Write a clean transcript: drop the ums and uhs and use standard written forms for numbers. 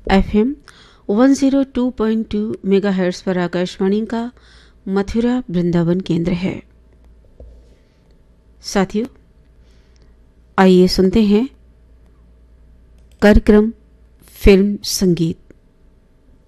FM 102.2 megahertz पर आकाशवाणी का मथुरा वृंदावन केंद्र है। साथियों, आइए सुनते हैं कार्यक्रम फिल्म संगीत।